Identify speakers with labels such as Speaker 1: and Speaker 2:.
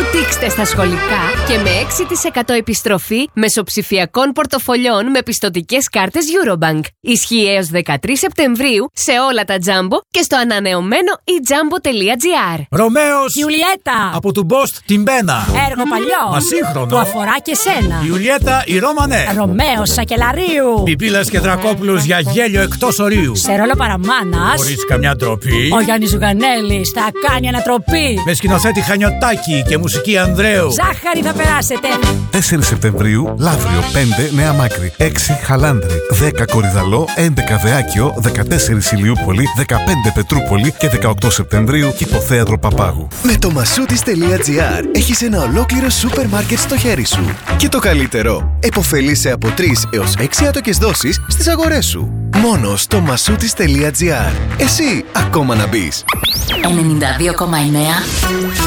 Speaker 1: Αναπτύξτε στα σχολικά και με 6% επιστροφή μεσοψηφιακών πορτοφολιών με πιστωτικές κάρτες Eurobank. Ισχύει έως 13 Σεπτεμβρίου σε όλα τα Jumbo και στο ανανεωμένο ejumbo.gr.
Speaker 2: Ρωμαίος!
Speaker 3: Ιουλιέτα!
Speaker 2: Από του Μπόστ την Μπένα.
Speaker 3: Έργο παλιό!
Speaker 2: Μα σύγχρονο!
Speaker 3: Που αφορά και σένα.
Speaker 2: Ιουλιέτα η Ρώμανε.
Speaker 3: Ρωμαίος Σακελαρίου.
Speaker 2: Πιπίλας και Δρακόπουλος για γέλιο εκτός ορίου.
Speaker 3: Σε ρόλο παραμάνας.
Speaker 2: Χωρίς καμιά ντροπή.
Speaker 3: Ο Γιάννης Ζουγανέλης θα κάνει ανατροπή.
Speaker 2: Με σκηνοθέτη Χανιωτάκη και μουσική Ανδρέου.
Speaker 3: Ζάχαρη θα περάσετε.
Speaker 4: 4 Σεπτεμβρίου, Λαύριο 5 Νέα Μάκρη, 6 Χαλάνδρη, 10 Κορυδαλό, 11 Δεάκιο, 14 Ηλιούπολη, 15 Πετρούπολη και 18 Σεπτεμβρίου Κηποθέατρο Παπάγου.
Speaker 5: Με το masoutis.gr έχεις ένα ολόκληρο σούπερ μάρκετ στο χέρι σου. Και το καλύτερο, επωφελείσαι από 3 έως 6 άτοκες δόσεις στις αγορές σου. Μόνο στο masoutis.gr. Εσύ ακόμα να μπεις.
Speaker 6: 92,9